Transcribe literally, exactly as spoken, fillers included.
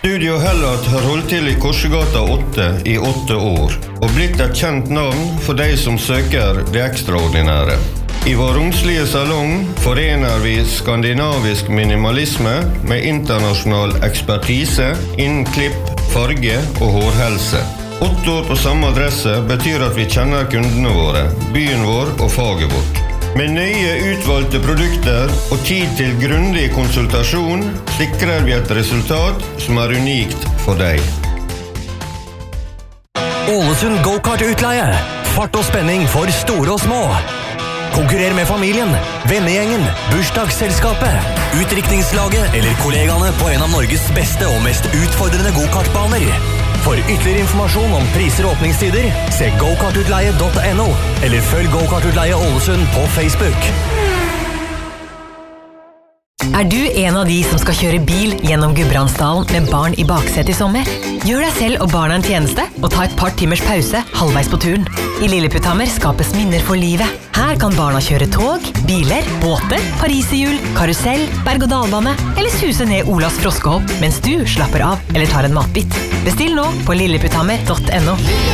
Studio Hellat har holdt til I Korsegata åtte I åtte år, og blitt et kjent navn for de som søker det ekstraordinære. I vår romslige salong forener vi skandinavisk minimalisme med internasjonal ekspertise innen klipp, farge og hårhelse. Åtte år på samme adresse betyr at vi kjenner kundene våre, byen vår og faget vårt. Med nøye utvalgte produkter og tid til grundig konsultasjon sikrer vi et resultat som er unikt for deg. Ålesund Go-Kart-utleie. Fart og spenning for store og små. Konkurrer med familien, vennegjengen, bursdagsselskapet, utdrikningslaget eller kollegaene på en av Norges beste og mest utfordrende go-kartbaner. For ytterligere informasjon om priser og åpningstider, se go kart utleie punktum no eller følg Go-Kart-utleie Ålesund på Facebook. Er du en av de som skal kjøre bil gjennom Gudbrandsdalen med barn I baksetet I sommer? Gjør deg selv og barna en tjeneste og ta et par timers pause halvveis på turen. I Lilleputthammer skapes minner for livet. Her kan barna kjøre tog, biler, båter, pariserhjul, karusell, berg-og-dalbane eller suse ned Olas froskehopp mens du slapper av eller tar en matbit. Bestill nå på lilleputthammer punktum no.